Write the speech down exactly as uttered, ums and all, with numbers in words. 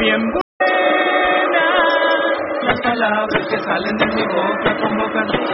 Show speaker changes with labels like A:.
A: bien buenas las palabras que salen de mi boca convocan